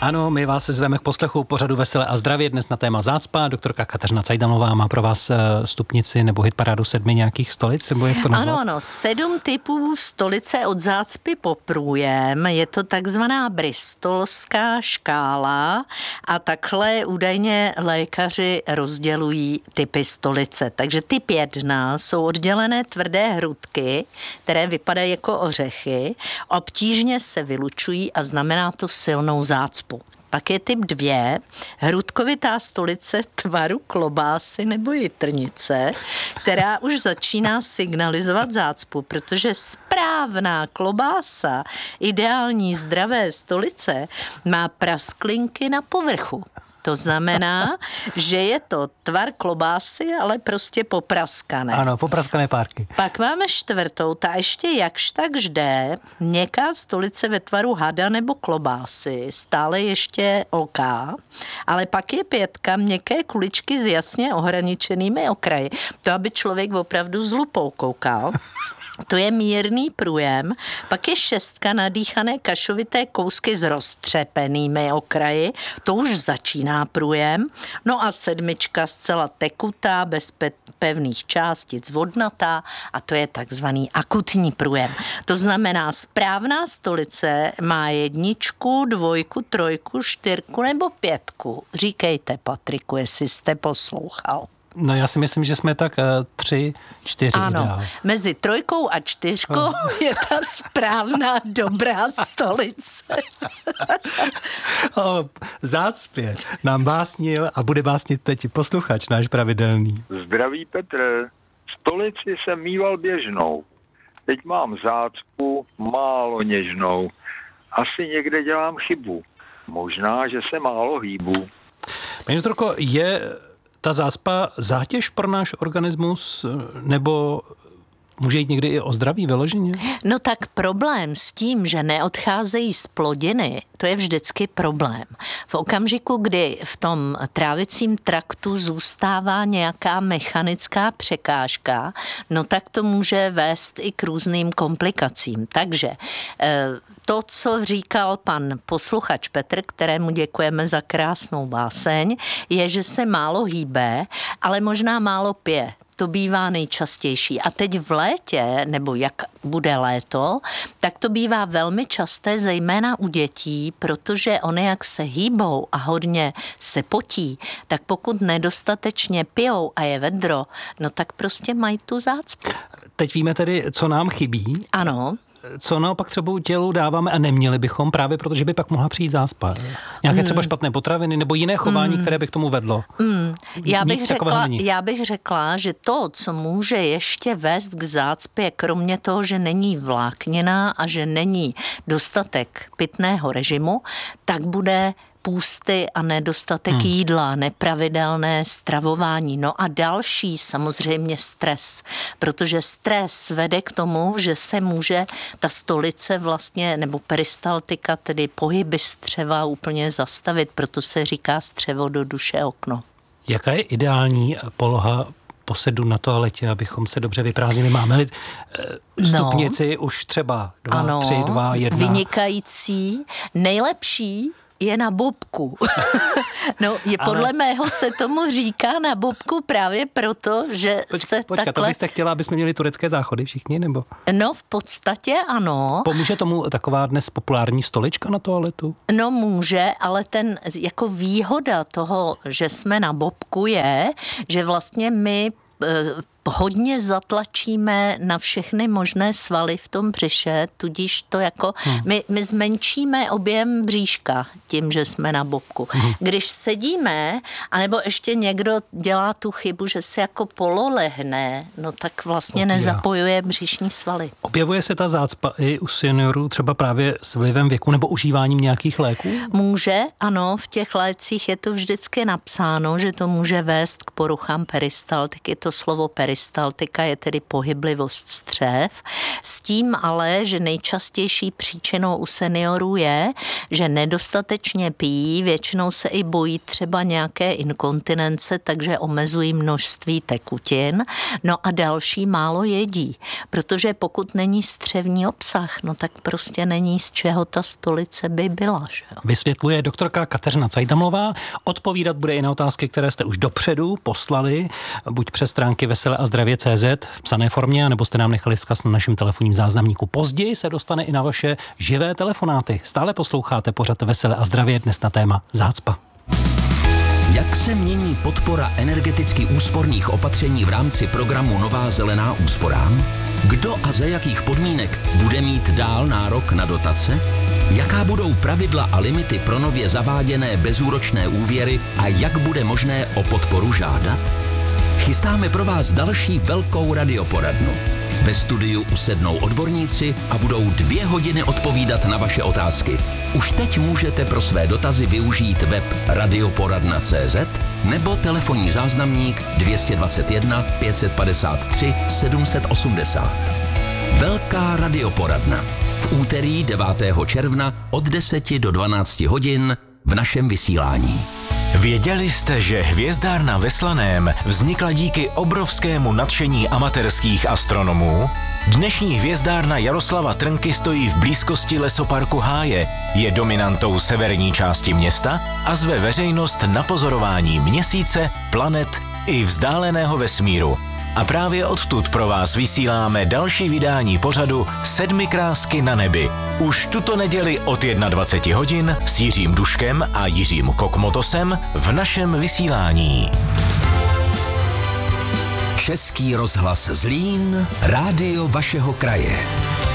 Ano, my vás zveme k poslechu pořadu Veselé a zdravě. Dnes na téma zácpa. Doktorka Kateřina Cajdanová má pro vás stupnici nebo hitparádu 7 nějakých stolic, nebo jak to nazvat? Ano, 7 typů stolice od zácpy po průjem. Je to takzvaná bristolská škála a takhle údajně lékaři rozdělují typy stolice. Takže typ 1 jsou oddělené tvrdé hrudky, které vypadají jako ořechy, obtížně se vylučují a znamená to silnou zácpu. Pak je typ 2, hrudkovitá stolice tvaru klobásy nebo jitrnice, která už začíná signalizovat zácpu, protože správná klobása, ideální zdravé stolice, má prasklinky na povrchu. To znamená, že je to tvar klobásy, ale prostě popraskané. Ano, popraskané párky. Pak máme 4, ta ještě jakž tak jde, měkká stolice ve tvaru hada nebo klobásy, stále ještě OK, ale pak je 5, měkké kuličky s jasně ohraničenými okraji. To, aby člověk opravdu s lupou koukal. To je mírný průjem, pak je 6, nadýchané kašovité kousky s roztřepenými okraji, to už začíná průjem, no a 7, zcela tekutá, bez pevných částic, vodnatá a to je takzvaný akutní průjem. To znamená, správná stolice má 1, 2, 3, 4 nebo 5. Říkejte, Patriku, jestli jste poslouchal. No já si myslím, že jsme tak 3, 4. Ano, ideál. mezi 3 a 4 je ta správná dobrá stolice. O zácpě nám básnil a bude básnit teď posluchač náš pravidelný. Zdraví Petr, stolici jsem mýval běžnou. Teď mám zácpu málo něžnou. Asi někde dělám chybu. Možná, že se málo hýbu. Paní doktorko, je ta zácpa zátěž pro náš organismus, nebo může jít někdy i o zdraví vyloženě? No tak problém s tím, že neodcházejí z plodiny, to je vždycky problém. V okamžiku, kdy v tom trávicím traktu zůstává nějaká mechanická překážka, no tak to může vést i k různým komplikacím. Takže to, co říkal pan posluchač Petr, kterému děkujeme za krásnou báseň, je, že se málo hýbe, ale možná málo pije. To bývá nejčastější. A teď v létě, nebo jak bude léto, tak to bývá velmi časté, zejména u dětí, protože oni jak se hýbou a hodně se potí, tak pokud nedostatečně pijou a je vedro, no tak prostě mají tu zácpu. Teď víme tedy, co nám chybí. Ano. Co naopak třeba tělu dáváme a neměli bychom, právě protože by pak mohla přijít zácpa. Nějaké třeba špatné potraviny nebo jiné chování, které by k tomu vedlo. Já bych řekla, že to, co může ještě vést k zácpě, kromě toho, že není vláknina a že není dostatek pitného režimu, tak bude půsty a nedostatek jídla, nepravidelné stravování. No a další samozřejmě stres, protože stres vede k tomu, že se může ta stolice vlastně, nebo peristaltika, tedy pohyby střeva úplně zastavit, proto se říká střevo do duše okno. Jaká je ideální poloha posedu na toaletě, abychom se dobře vyprázdnili? Máme stupnici už třeba 2, 3, 2, 1. Vynikající. Nejlepší je na bobku. No, podle mého se tomu říká na bobku právě proto, že se takhle... to byste chtěla, aby jsme měli turecké záchody všichni, nebo? No, v podstatě ano. Pomůže tomu taková dnes populární stolička na toaletu? No může, ale ten jako výhoda toho, že jsme na bobku je, že vlastně my hodně zatlačíme na všechny možné svaly v tom břiše, tudíž to jako, my zmenšíme objem bříška tím, že jsme na bobku. Když sedíme, anebo ještě někdo dělá tu chybu, že se jako pololehne, no tak vlastně nezapojuje břišní svaly. Objevuje se ta zácpa i u seniorů třeba právě s vlivem věku nebo užíváním nějakých léků? Může, ano, v těch lécích je to vždycky napsáno, že to může vést k poruchám peristaltiky, to slovo peristaltika peristaltika je tedy pohyblivost střev, s tím ale, že nejčastější příčinou u seniorů je, že nedostatečně pijí, většinou se i bojí třeba nějaké inkontinence, takže omezují množství tekutin, no a další málo jedí, protože pokud není střevní obsah, no tak prostě není z čeho ta stolice by byla. Že? Vysvětluje doktorka Kateřina Cajtamlová. Odpovídat bude i na otázky, které jste už dopředu poslali, buď přes stránky veseleazdravě.cz v psané formě, nebo jste nám nechali vzkaz na našem telefonním záznamníku. Později se dostane i na vaše živé telefonáty. Stále posloucháte pořad Veselé a zdravě, dnes na téma zácpa. Jak se mění podpora energeticky úsporných opatření v rámci programu Nová zelená úsporám? Kdo a za jakých podmínek bude mít dál nárok na dotace? Jaká budou pravidla a limity pro nově zaváděné bezúročné úvěry a jak bude možné o podporu žádat? Chystáme pro vás další velkou radioporadnu. Ve studiu usednou odborníci a budou 2 hodiny odpovídat na vaše otázky. Už teď můžete pro své dotazy využít web radioporadna.cz nebo telefonní záznamník 221 553 780. Velká radioporadna. V úterý 9. června od 10 do 12 hodin v našem vysílání. Věděli jste, že hvězdárna ve Slaném vznikla díky obrovskému nadšení amatérských astronomů? Dnešní hvězdárna Jaroslava Trnky stojí v blízkosti lesoparku Háje, je dominantou severní části města a zve veřejnost na pozorování měsíce, planet i vzdáleného vesmíru. A právě odtud pro vás vysíláme další vydání pořadu 7 krásky na nebi. Už tuto neděli od 21 hodin s Jiřím Duškem a Jiřím Kokmotosem v našem vysílání. Český rozhlas Zlín, rádio vašeho kraje.